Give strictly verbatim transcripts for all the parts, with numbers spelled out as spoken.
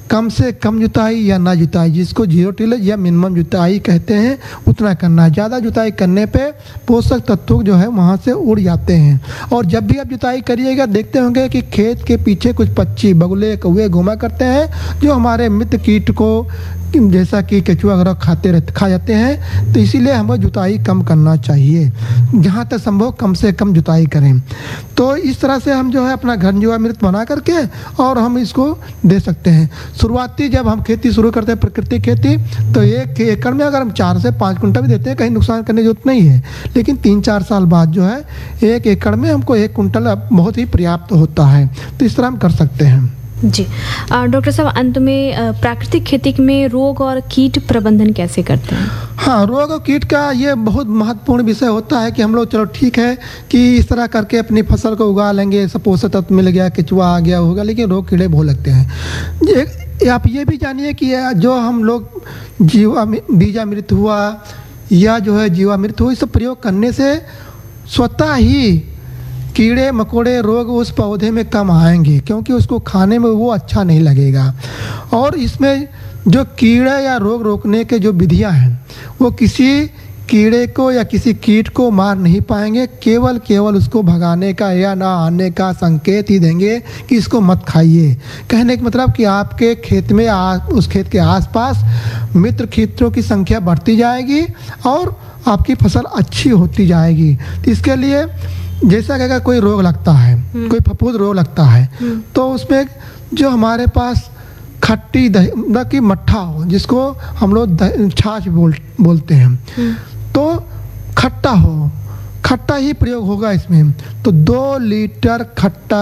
कम से कम जुताई या ना जुताई, जिसको जीरो टिलेज या मिनिमम जुताई कहते हैं, उतना करना है। ज़्यादा जुताई करने पे पोषक तत्व जो है वहाँ से उड़ जाते हैं। और जब भी आप जुताई करिएगा देखते होंगे कि खेत के पीछे कुछ पक्षी, बगुले, कौवे घूमा करते हैं, जो हमारे मित्र कीट को जैसा कि केचुआ वगैरह खाते रहते खा जाते हैं। तो इसीलिए हमें जुताई कम करना चाहिए, जहाँ तक संभव कम से कम जुताई करें। तो इस तरह से हम जो है अपना घर जीवामृत बना करके और हम इसको दे सकते हैं। शुरुआती जब हम खेती शुरू करते हैं प्राकृतिक खेती, तो एक एकड़ में अगर हम चार से पाँच कुंटल भी देते हैं, कहीं नुकसान करने की जरूरत नहीं है। लेकिन तीन चार साल बाद जो है एक एकड़ में हमको एक कुंटल बहुत ही पर्याप्त होता है। तो इस तरह हम कर सकते हैं। जी डॉक्टर साहब, अंत में आ, प्राकृतिक खेती में रोग और कीट प्रबंधन कैसे करते हैं? हाँ, रोग और कीट का ये बहुत महत्वपूर्ण विषय होता है कि हम लोग चलो ठीक है कि इस तरह करके अपनी फसल को उगा लेंगे, सब पोषक तत्व मिल गया, केचुआ आ गया होगा, लेकिन रोग कीड़े बहुत लगते हैं। ये आप ये भी जानिए कि जो हम लोग जीवा बीजामृत हुआ या जो है जीवामृत हुआ, इस सब प्रयोग करने से स्वतः ही कीड़े मकोड़े रोग उस पौधे में कम आएंगे, क्योंकि उसको खाने में वो अच्छा नहीं लगेगा। और इसमें जो कीड़े या रोग रोकने के जो विधियां हैं, वो किसी कीड़े को या किसी कीट को मार नहीं पाएंगे, केवल केवल उसको भगाने का या ना आने का संकेत ही देंगे कि इसको मत खाइए। कहने का मतलब कि आपके खेत में आ, उस खेत के आसपास मित्र कीटों की संख्या बढ़ती जाएगी और आपकी फसल अच्छी होती जाएगी। तो इसके लिए जैसा कि अगर कोई रोग लगता है, कोई फफूंद रोग लगता है, तो उसमें जो हमारे पास खट्टी दही मतलब कि मट्ठा हो, जिसको हम लोग छाछ बोल बोलते हैं, तो खट्टा हो, खट्टा ही प्रयोग होगा इसमें। तो दो लीटर खट्टा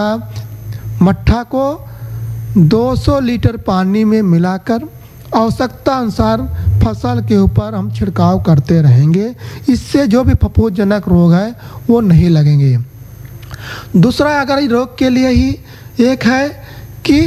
मट्ठा को दो सौ लीटर पानी में मिलाकर आवश्यकता अनुसार फसल के ऊपर हम छिड़काव करते रहेंगे। इससे जो भी फफूंदजनक रोग है वो नहीं लगेंगे। दूसरा अगर इस रोग के लिए ही एक है कि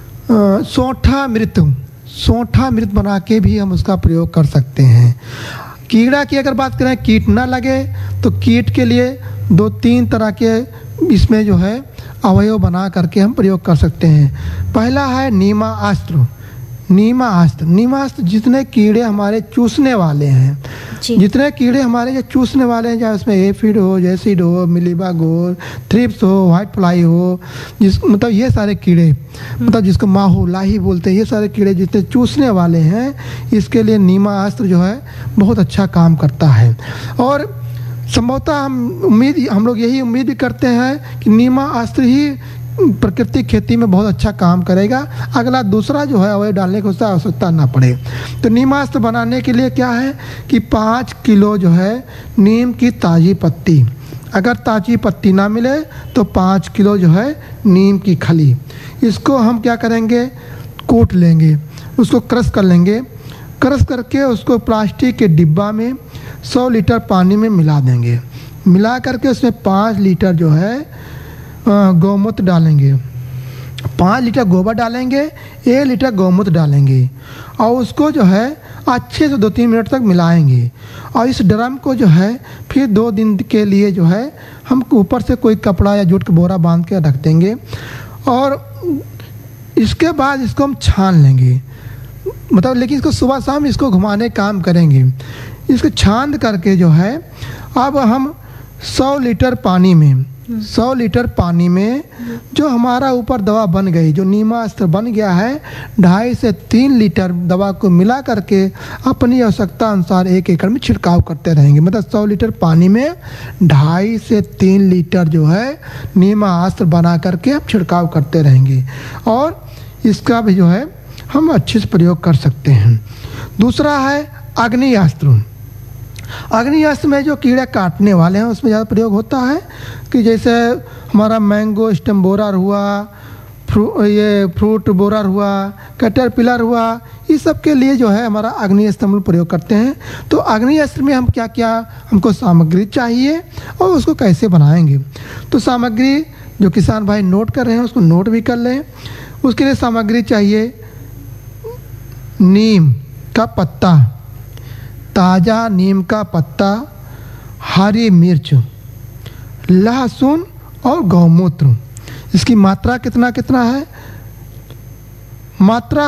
सोंठा मृत, सोंठा मृत बना के भी हम उसका प्रयोग कर सकते हैं। कीड़ा की अगर बात करें, कीट ना लगे, तो कीट के लिए दो तीन तरह के इसमें जो है अवयव बना करके हम प्रयोग कर सकते हैं। पहला है नीमास्त्र। नीमास्त्र नीमास्त्र जितने कीड़े हमारे चूसने वाले हैं, जितने कीड़े हमारे जो चूसने वाले हैं, चाहे उसमें एफिड हो, जैसिड हो, मिलीबागोर, थ्रिप्स हो, व्हाइट फ्लाई हो, जिस मतलब ये सारे कीड़े, मतलब जिसको माहू लाही बोलते हैं, ये सारे कीड़े जितने चूसने वाले हैं, इसके लिए नीमास्त्र जो है बहुत अच्छा काम करता है। और संभवतः हम उम्मीद हम लोग यही उम्मीद भी करते हैं कि नीमास्त्र ही प्राकृतिक खेती में बहुत अच्छा काम करेगा। अगला दूसरा जो है अवयव डालने की उसकी आवश्यकता ना पड़े। तो नीमास्त्र बनाने के लिए क्या है कि पाँच किलो जो है नीम की ताज़ी पत्ती, अगर ताज़ी पत्ती ना मिले तो पाँच किलो जो है नीम की खली, इसको हम क्या करेंगे, कूट लेंगे, उसको क्रश कर लेंगे। क्रश करके उसको प्लास्टिक के डिब्बा में सौ लीटर पानी में मिला देंगे। मिला करके उसमें पाँच लीटर जो है गौमूत्र डालेंगे, पाँच लीटर गोबर डालेंगे, एक लीटर गौमूत्र डालेंगे और उसको जो है अच्छे से दो तीन मिनट तक मिलाएंगे। और इस ड्रम को जो है फिर दो दिन के लिए जो है हम ऊपर से कोई कपड़ा या जूट का बोरा बांध के रख देंगे। और इसके बाद इसको हम छान लेंगे, मतलब लेकिन इसको सुबह शाम इसको घुमाने काम करेंगे। इसको छान करके जो है अब हम सौ लीटर पानी में सौ लीटर पानी में जो हमारा ऊपर दवा बन गई, जो नीमास्त्र बन गया है, ढाई से तीन लीटर दवा को मिला करके अपनी आवश्यकता अनुसार एक एकड़ में छिड़काव करते रहेंगे। मतलब सौ लीटर पानी में ढाई से तीन लीटर जो है नीमास्त्र बना करके हम छिड़काव करते रहेंगे और इसका भी जो है हम अच्छे से प्रयोग कर सकते हैं। दूसरा है अग्नियास्त्र। अग्नियास्त्र में जो कीड़े काटने वाले हैं उसमें ज़्यादा प्रयोग होता है कि जैसे हमारा मैंगो स्टेम बोरर हुआ, फ्रू ये फ्रूट बोरर हुआ, कैटरपिलर हुआ, इस सब के लिए जो है हमारा अग्नियास्त्र हम प्रयोग करते हैं। तो अग्नियास्त्र में हम क्या क्या हमको सामग्री चाहिए और उसको कैसे बनाएंगे, तो सामग्री जो किसान भाई नोट कर रहे हैं उसको नोट भी कर लें। उसके लिए सामग्री चाहिए नीम का पत्ता, ताज़ा नीम का पत्ता, हरी मिर्च, लहसुन और गौमूत्र। इसकी मात्रा कितना कितना है, मात्रा